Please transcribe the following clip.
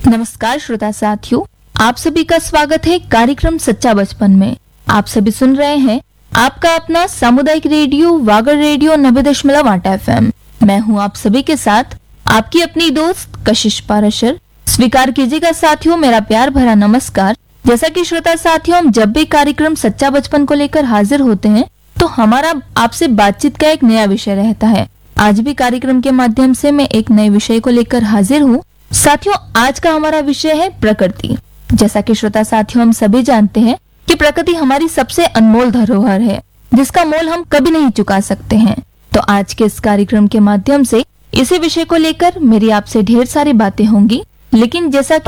नमस्कार श्रोता साथियों, आप सभी का स्वागत है कार्यक्रम सच्चा बचपन में। आप सभी सुन रहे हैं आपका अपना सामुदायिक रेडियो वागर रेडियो 90.8 FM। मैं हूं आप सभी के साथ आपकी अपनी दोस्त कशिश पाराशर। स्वीकार कीजिएगा साथियों मेरा प्यार भरा नमस्कार। जैसा कि श्रोता साथियों, हम जब भी कार्यक्रम सच्चा बचपन को लेकर हाजिर होते हैं तो हमारा आपसे बातचीत का एक नया विषय रहता है। आज भी कार्यक्रम के माध्यम से मैं एक नए विषय को लेकर हाजिर हूँ। साथियों, आज का हमारा विषय है प्रकृति। जैसा कि श्रोता साथियों, हम सभी जानते हैं कि प्रकृति हमारी सबसे अनमोल धरोहर है, जिसका मोल हम कभी नहीं चुका सकते हैं। तो आज के इस कार्यक्रम के माध्यम से इसी विषय को लेकर मेरी आपसे ढेर सारी बातें होंगी। लेकिन जैसा